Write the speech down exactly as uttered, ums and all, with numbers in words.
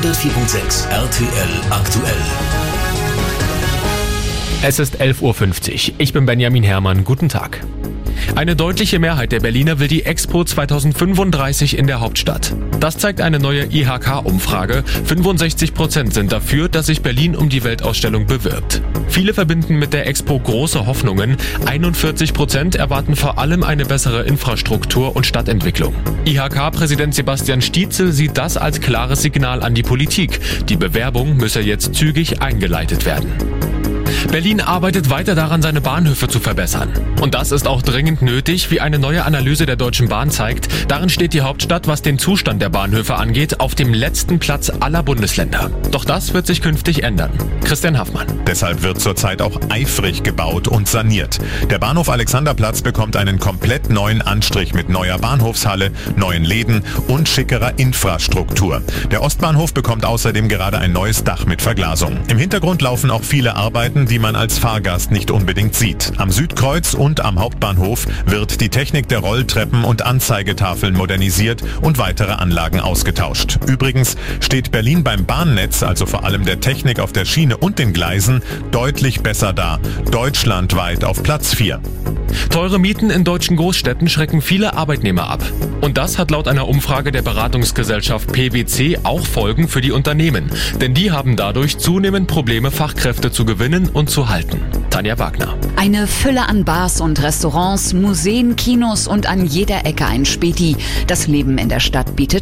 hundertvier Komma sechs R T L aktuell. Es ist elf Uhr fünfzig. Ich bin Benjamin Herrmann. Guten Tag. Eine deutliche Mehrheit der Berliner will die Expo zweitausendfünfunddreißig in der Hauptstadt. Das zeigt eine neue I H K-Umfrage. fünfundsechzig Prozent sind dafür, dass sich Berlin um die Weltausstellung bewirbt. Viele verbinden mit der Expo große Hoffnungen. einundvierzig Prozent erwarten vor allem eine bessere Infrastruktur und Stadtentwicklung. I H K-Präsident Sebastian Stietzel sieht das als klares Signal an die Politik. Die Bewerbung müsse jetzt zügig eingeleitet werden. Berlin arbeitet weiter daran, seine Bahnhöfe zu verbessern. Und das ist auch dringend nötig, wie eine neue Analyse der Deutschen Bahn zeigt. Darin steht die Hauptstadt, was den Zustand der Bahnhöfe angeht, auf dem letzten Platz aller Bundesländer. Doch das wird sich künftig ändern. Christian Haffmann. Deshalb wird zurzeit auch eifrig gebaut und saniert. Der Bahnhof Alexanderplatz bekommt einen komplett neuen Anstrich mit neuer Bahnhofshalle, neuen Läden und schickerer Infrastruktur. Der Ostbahnhof bekommt außerdem gerade ein neues Dach mit Verglasung. Im Hintergrund laufen auch viele Arbeiten, die man als Fahrgast nicht unbedingt sieht. Am Südkreuz und am Hauptbahnhof wird die Technik der Rolltreppen und Anzeigetafeln modernisiert und weitere Anlagen ausgetauscht. Übrigens steht Berlin beim Bahnnetz, also vor allem der Technik auf der Schiene und den Gleisen, deutlich besser da. Deutschlandweit auf Platz vier. Teure Mieten in deutschen Großstädten schrecken viele Arbeitnehmer ab. Und das hat laut einer Umfrage der Beratungsgesellschaft P wC auch Folgen für die Unternehmen. Denn die haben dadurch zunehmend Probleme, Fachkräfte zu gewinnen und zu halten. Tanja Wagner. Eine Fülle an Bars und Restaurants, Museen, Kinos und an jeder Ecke ein Späti. Das Leben in der Stadt bietet